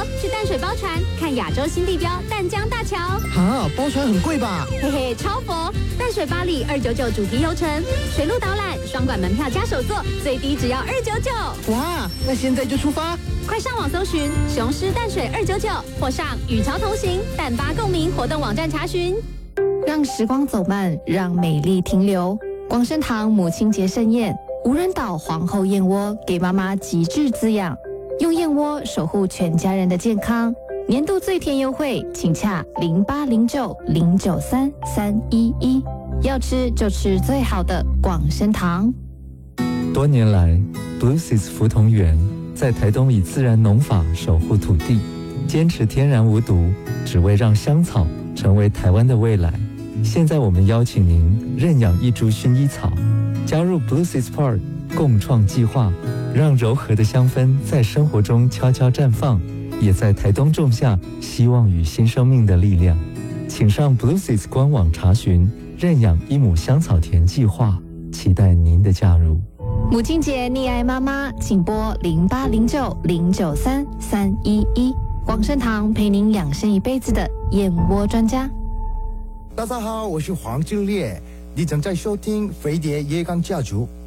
去淡水包船，看亚洲新地标淡江大桥。 哈，包船很贵吧？ 嘿嘿，超佛！淡水巴黎299主题游程，水陆导览，双管门票加手作，最低只要299。 哇，那现在就出发！ 快上网搜寻雄狮淡水299，或上与潮同行淡巴共鸣活动网站查询。 让时光走慢，让美丽停留。广生堂母亲节盛宴，无人岛皇后燕窝给妈妈极致滋养，用燕窝守护全家人的健康。年度最甜优惠，请洽0809093311，要吃就吃最好的广生堂。 多年来 ，Bluesys 福同园在台东以自然农法守护土地，坚持天然无毒，只为让香草成为台湾的未来。现在我们邀请您认养一株薰衣草，加入 Bluesys Park 共创计划，让柔和的香氛在生活中悄悄绽放，也在台东种下希望与新生命的力量。请上 Bluesys 官网查询认养一亩香草田计划，期待您的加入。 母亲节溺爱妈妈，请拨0809093311，广生堂陪您养生一辈子的燕窝专家。 大家好，我是黄俊烈，你正在收听飞碟夜港家族。